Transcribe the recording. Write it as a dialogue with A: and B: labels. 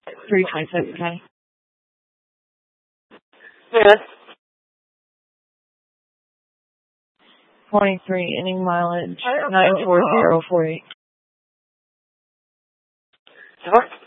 A: 327, okay.
B: Yes.
A: 23, ending mileage 94048.
B: What?